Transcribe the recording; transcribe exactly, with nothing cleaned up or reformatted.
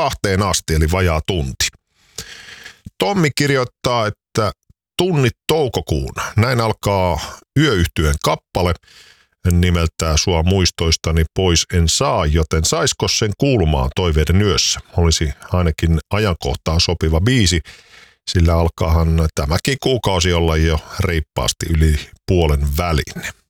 kahteen asti, eli vajaa tunti. Tommi kirjoittaa, että tunnit toukokuuna. Näin alkaa Yöyhtyeen kappale nimeltään Sua muistoistani pois en saa, joten saisko sen kuulumaan Toiveiden yössä? Olisi ainakin ajankohtaan sopiva biisi, sillä alkaahan tämäkin kuukausi olla jo reippaasti yli puolen välin.